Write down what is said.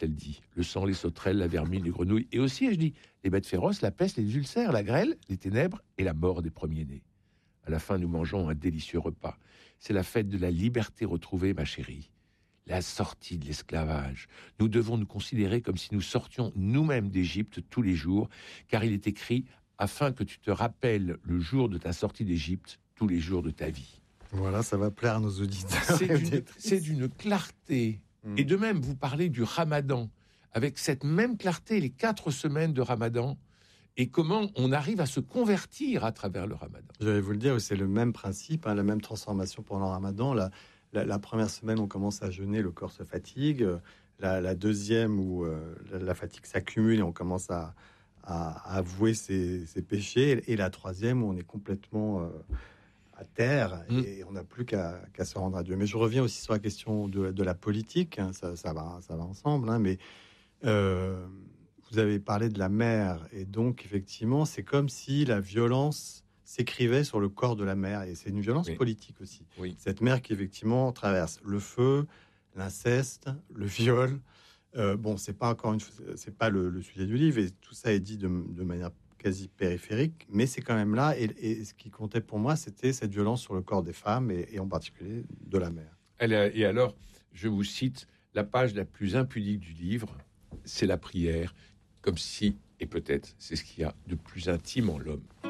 elle dit. Le sang, les sauterelles, la vermine, les grenouilles, et aussi, je dis, les bêtes féroces, la peste, les ulcères, la grêle, les ténèbres et la mort des premiers-nés. À la fin, nous mangeons un délicieux repas. C'est la fête de la liberté retrouvée, ma chérie. La sortie de l'esclavage. Nous devons nous considérer comme si nous sortions nous-mêmes d'Égypte tous les jours, car il est écrit « afin que tu te rappelles le jour de ta sortie d'Égypte, tous les jours de ta vie ». Voilà, ça va plaire à nos auditeurs. C'est d'une clarté. Et de même, vous parlez du Ramadan, avec cette même clarté, les 4 semaines de Ramadan, et comment on arrive à se convertir à travers le Ramadan. Je vais vous le dire, c'est le même principe, la même transformation pendant le Ramadan. La première semaine, on commence à jeûner, le corps se fatigue. La deuxième, où la fatigue s'accumule et on commence à avouer ses péchés. Et la troisième, où on est complètement à terre et on n'a plus qu'à se rendre à Dieu. Mais je reviens aussi sur la question de la politique. Ça va ensemble. Mais vous avez parlé de la mer. Et donc, effectivement, c'est comme si la violence s'écrivait sur le corps de la mer, et c'est une violence politique aussi. Oui. Cette mer qui effectivement traverse le feu, l'inceste, le viol. C'est pas c'est pas le sujet du livre, et tout ça est dit de manière quasi périphérique, mais c'est quand même là. Et ce qui comptait pour moi, c'était cette violence sur le corps des femmes, et en particulier de la mer. Et alors, je vous cite la page la plus impudique du livre, c'est la prière, comme si, et peut-être, c'est ce qu'il y a de plus intime en l'homme.